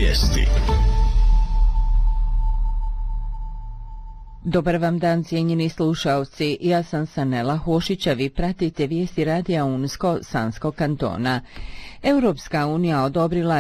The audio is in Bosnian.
Vijesti. Dobar vam dan, cijenjeni slušaoci. Ja sam Sanela Hošića, vi pratite vijesti radija UNSCO Sanskog kantona. Europska unija odobrila